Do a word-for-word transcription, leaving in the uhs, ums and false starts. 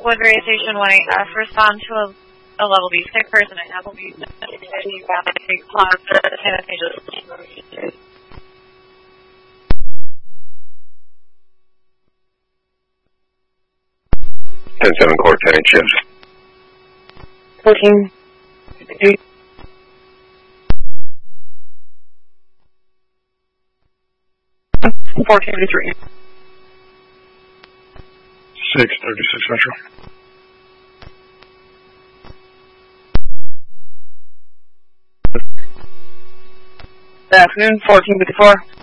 Woodbury Station one eight F, respond to a, a level B sick person at Applebee's. Plaza, San Angeles. ten seven Court, ten eight shifts. fourteen. eight. fourteen fifty-three. six thirty-six Metro. Good afternoon, fourteen fifty-four.